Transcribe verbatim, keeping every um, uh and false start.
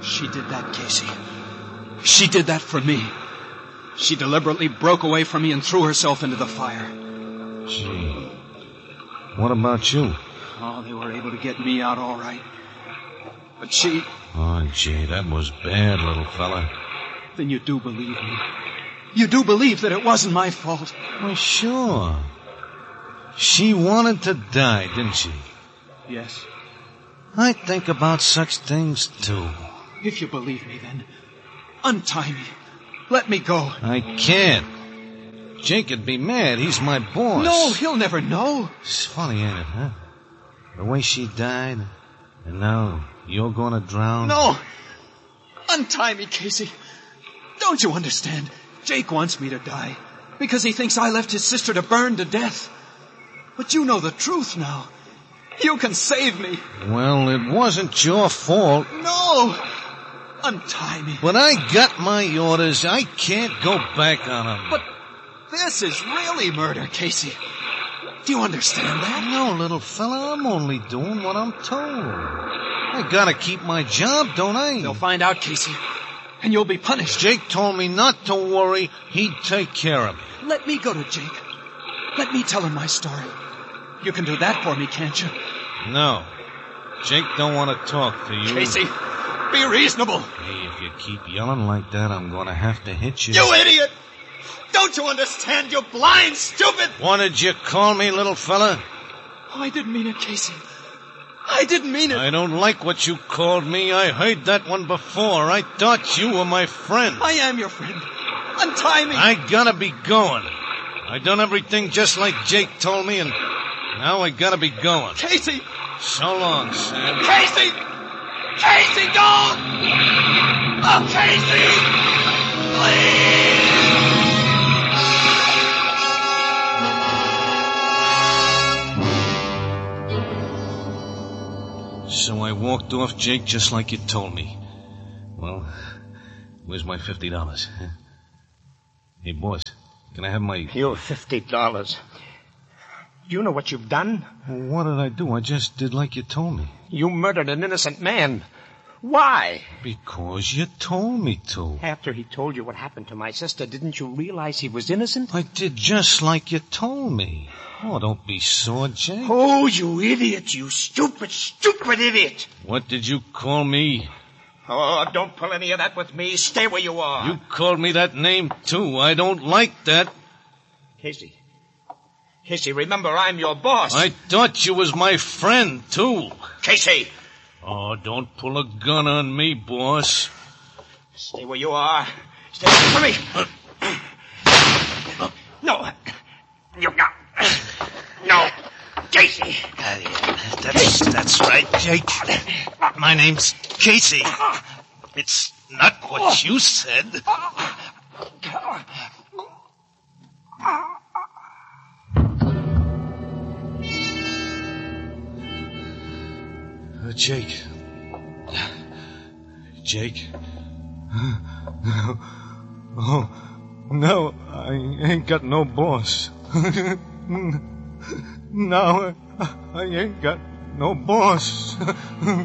She did that, Casey. She did that for me. She deliberately broke away from me and threw herself into the fire. Gee. What about you? Oh, they were able to get me out all right. But she... Oh, gee, that was bad, little fella. Then you do believe me. You do believe that it wasn't my fault. Well, sure. She wanted to die, didn't she? Yes. I think about such things, too. If you believe me, then untie me. Let me go. I can't. Jake would be mad. He's my boss. No, he'll never know. It's funny, ain't it, huh? The way she died, and now you're gonna drown? No! Untie me, Casey. Don't you understand? Jake wants me to die because he thinks I left his sister to burn to death. But you know the truth now. You can save me. Well, it wasn't your fault. No! Untie me. But I got my orders. I can't go back on them. But this is really murder, Casey. Do you understand that? No, little fella, I'm only doing what I'm told. I gotta keep my job, don't I? They'll find out, Casey, and you'll be punished. Jake told me not to worry. He'd take care of me. Let me go to Jake. Let me tell him my story. You can do that for me, can't you? No. Jake don't want to talk to you. Casey, be reasonable. Hey, if you keep yelling like that, I'm going to have to hit you. You idiot! Don't you understand, you blind, stupid... What did you call me, little fella? Oh, I didn't mean it, Casey. I didn't mean it. I don't like what you called me. I heard that one before. I thought you were my friend. I am your friend. Untie me. I gotta be going. I done everything just like Jake told me, and now I gotta be going. Casey! So long, Sam. Casey! Casey, don't! Oh, Casey! Please! So I walked off, Jake, just like you told me. Well, where's my fifty dollars? Hey, boss, can I have my... Your fifty dollars. Do you know what you've done? Well, what did I do? I just did like you told me. You murdered an innocent man. Why? Because you told me to. After he told you what happened to my sister, didn't you realize he was innocent? I did just like you told me. Oh, don't be sore, Jake. Oh, you idiot, you stupid, stupid idiot. What did you call me? Oh, don't pull any of that with me. Stay where you are. You called me that name, too. I don't like that. Casey. Casey, remember, I'm your boss. I thought you was my friend, too. Casey! Oh, don't pull a gun on me, boss. Stay where you are. Stay with me. No. You got... No. Casey. Uh, yeah, that's, that's right, Jake. My name's Casey. It's not what you said. Uh, Jake. Jake. No. Oh, no, I ain't got no boss. Now I ain't got no boss.